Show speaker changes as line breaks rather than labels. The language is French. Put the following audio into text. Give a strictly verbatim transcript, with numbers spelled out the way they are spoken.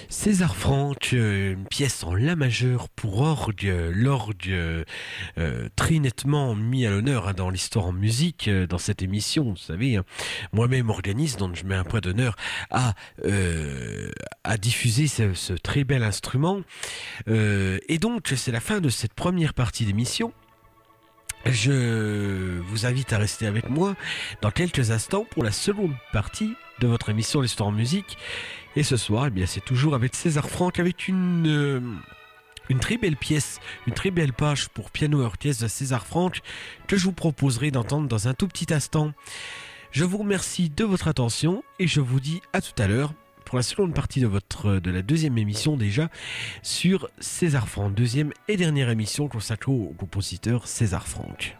César Franck, euh, une pièce en la majeure pour orgue, l'orgue euh, euh, très nettement mis à l'honneur hein, dans l'histoire en musique, euh, dans cette émission, vous savez. Hein. Moi-même organise, donc je mets un point d'honneur à, euh, à diffuser ce, ce très bel instrument. Euh, et donc, c'est la fin de cette première partie d'émission. Je vous invite à rester avec moi dans quelques instants pour la seconde partie de votre émission L'Histoire en musique. Et ce soir, eh bien, c'est toujours avec César Franck, avec une, euh, une très belle pièce, une très belle page pour piano et orchestre de César Franck que je vous proposerai d'entendre dans un tout petit instant. Je vous remercie de votre attention et je vous dis à tout à l'heure pour la seconde partie de, votre, de la deuxième émission déjà sur César Franck, deuxième et dernière émission consacrée au compositeur César Franck.